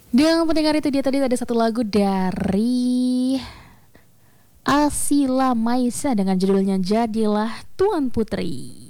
Dan pendengar itu dia tadi ada satu lagu dari Asila Maisa dengan judulnya Jadilah Tuan Putri.